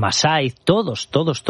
Masaiz, todos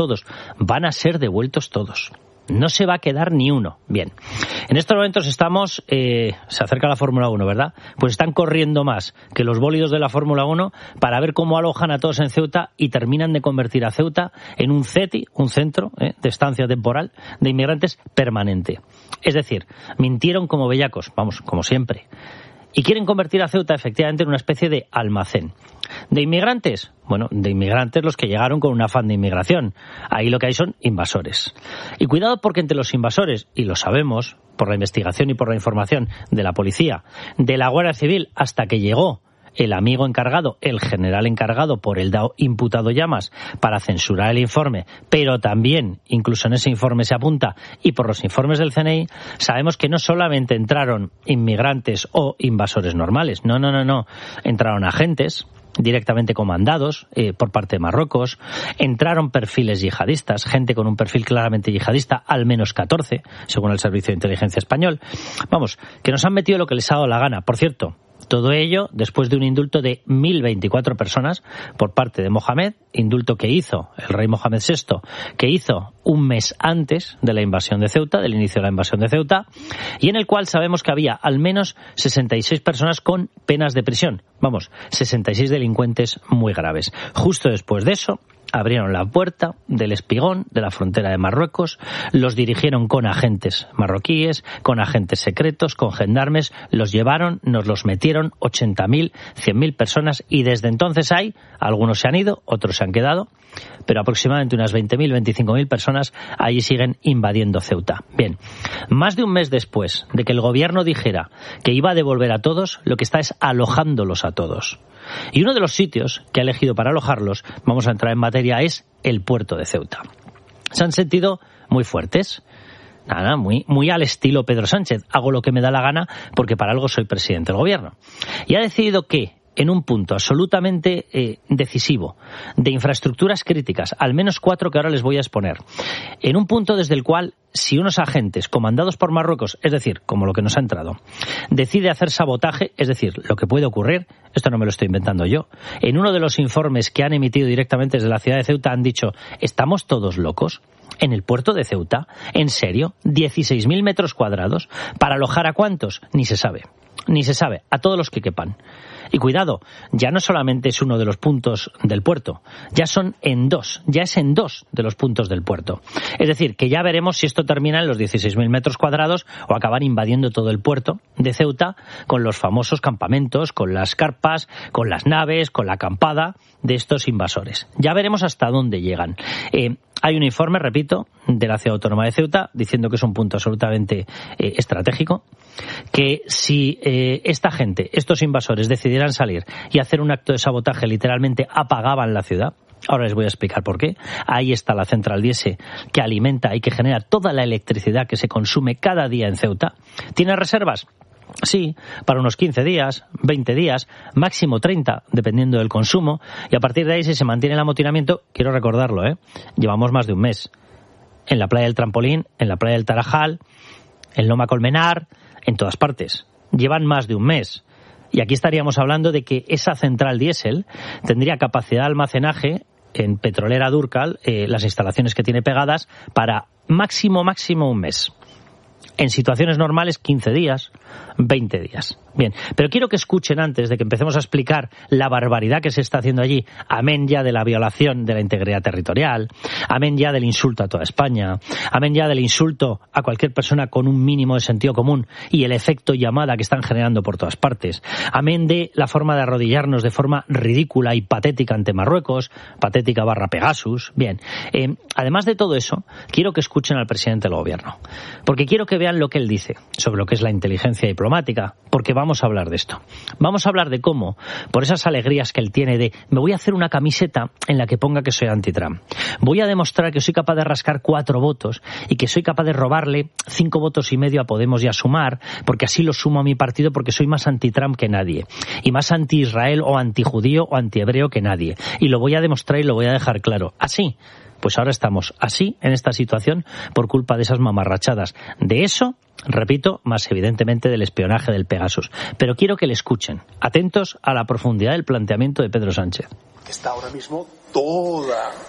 van a ser devueltos todos. No se va a quedar ni uno. Bien, en estos momentos estamos, se acerca la Fórmula 1, ¿verdad? Pues están corriendo más que los bólidos de la Fórmula 1 para ver cómo alojan a todos en Ceuta y terminan de convertir a Ceuta en un CETI, un centro de estancia temporal de inmigrantes permanente. Es decir, mintieron como bellacos, vamos, como siempre. Y quieren convertir a Ceuta efectivamente en una especie de almacén. ¿De inmigrantes? Bueno, de inmigrantes los que llegaron con un afán de inmigración. Ahí lo que hay son invasores. Y cuidado porque entre los invasores, y lo sabemos por la investigación y por la información de la policía, de la Guardia Civil, hasta que llegó el amigo encargado, el general encargado por el DAO imputado Llamas para censurar el informe, pero también, incluso en ese informe se apunta, y por los informes del CNI, sabemos que no solamente entraron inmigrantes o invasores normales, no. Entraron agentes directamente comandados por parte de Marruecos, entraron perfiles yihadistas, gente con un perfil claramente yihadista, al menos 14, según el Servicio de Inteligencia Español. Vamos, que nos han metido lo que les ha dado la gana. Por cierto, todo ello después de un indulto de 1.024 personas por parte de Mohamed, indulto que hizo el rey Mohamed VI, que hizo un mes antes de la invasión de Ceuta, del inicio de la invasión de Ceuta, y en el cual sabemos que había al menos 66 personas con penas de prisión. Vamos, 66 delincuentes muy graves. Justo después de eso, abrieron la puerta del espigón de la frontera de Marruecos, los dirigieron con agentes marroquíes, con agentes secretos, con gendarmes, los llevaron, nos los metieron 80.000, 100.000 personas y desde entonces algunos se han ido, otros se han quedado, pero aproximadamente unas 20.000, 25.000 personas allí siguen invadiendo Ceuta. Bien, más de un mes después de que el gobierno dijera que iba a devolver a todos, lo que está es alojándolos a todos. Y uno de los sitios que ha elegido para alojarlos, vamos a entrar en materia, es el puerto de Ceuta. Se han sentido muy fuertes, muy al estilo Pedro Sánchez. Hago lo que me da la gana porque para algo soy presidente del gobierno. Y ha decidido que en un punto absolutamente decisivo de infraestructuras críticas, al menos 4 que ahora les voy a exponer, en un punto desde el cual si unos agentes comandados por Marruecos, es decir, como lo que nos ha entrado, decide hacer sabotaje, es decir, lo que puede ocurrir, esto no me lo estoy inventando yo, en uno de los informes que han emitido directamente desde la ciudad de Ceuta han dicho, ¿estamos todos locos? ¿En el puerto de Ceuta? ¿En serio? ¿16.000 metros cuadrados? ¿Para alojar a cuántos? Ni se sabe, a todos los que quepan. Y cuidado, ya no solamente es uno de los puntos del puerto, ya es en dos de los puntos del puerto. Es decir, que ya veremos si esto termina en los 16.000 metros cuadrados o acaban invadiendo todo el puerto de Ceuta con los famosos campamentos, con las carpas, con las naves, con la acampada de estos invasores. Ya veremos hasta dónde llegan. Hay un informe, repito, de la Ciudad Autónoma de Ceuta diciendo que es un punto absolutamente estratégico, que si esta gente, estos invasores, decidieran salir y hacer un acto de sabotaje, literalmente apagaban la ciudad. Ahora les voy a explicar por qué. Ahí está la central diésel que alimenta y que genera toda la electricidad que se consume cada día en Ceuta. ¿Tiene reservas? Sí, para unos 15 días, 20 días, máximo 30, dependiendo del consumo, y a partir de ahí, si se mantiene el amotinamiento, quiero recordarlo, llevamos más de un mes. En la playa del Trampolín, en la playa del Tarajal, en Loma Colmenar, en todas partes. Llevan más de un mes. Y aquí estaríamos hablando de que esa central diésel tendría capacidad de almacenaje en Petrolera Durcal, las instalaciones que tiene pegadas, para máximo un mes. En situaciones normales, 15 días, 20 días. Bien, pero quiero que escuchen antes de que empecemos a explicar la barbaridad que se está haciendo allí, amén ya de la violación de la integridad territorial, amén ya del insulto a toda España, amén ya del insulto a cualquier persona con un mínimo de sentido común y el efecto llamada que están generando por todas partes, amén de la forma de arrodillarnos de forma ridícula y patética ante Marruecos, patética / Pegasus. Bien, además de todo eso, quiero que escuchen al presidente del gobierno, porque quiero que vean lo que él dice sobre lo que es la inteligencia diplomática, porque vamos a hablar de esto. Vamos a hablar de cómo, por esas alegrías que él tiene de me voy a hacer una camiseta en la que ponga que soy anti-Trump. Voy a demostrar que soy capaz de rascar 4 votos y que soy capaz de robarle 5,5 votos a Podemos y a Sumar, porque así lo sumo a mi partido porque soy más anti-Trump que nadie. Y más anti-Israel o anti-judío o anti-hebreo que nadie. Y lo voy a demostrar y lo voy a dejar claro. Así. Pues ahora estamos así, en esta situación, por culpa de esas mamarrachadas. De eso, repito, más evidentemente del espionaje del Pegasus. Pero quiero que le escuchen, atentos a la profundidad del planteamiento de Pedro Sánchez. Está ahora mismo toda